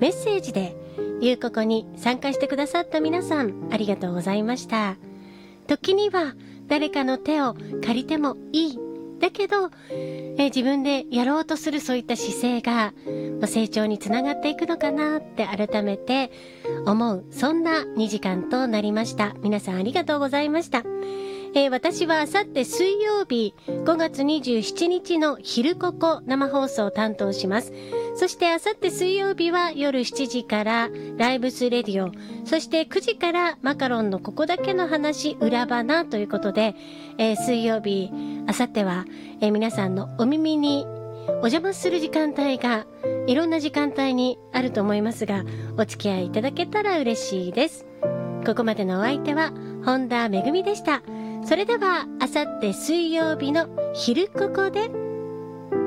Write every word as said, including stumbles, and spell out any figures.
メッセージでゆうここに参加してくださった皆さん、ありがとうございました。時には誰かの手を借りてもいい。だけど、えー、自分でやろうとするそういった姿勢が、まあ、成長につながっていくのかなって改めて思う、そんなにじかんとなりました。皆さんありがとうございました。えー、私はあさって水曜日ごがつにじゅうしちにちの昼ここ生放送を担当します。そしてあさって水曜日は夜しちじからライブスレディオ、そしてくじからマカロンのここだけの話裏花ということで、えー、水曜日あさっては、えー、皆さんのお耳にお邪魔する時間帯がいろんな時間帯にあると思いますが、お付き合いいただけたら嬉しいです。ここまでのお相手は本田めぐみでした。それではあさって水曜日の昼ここで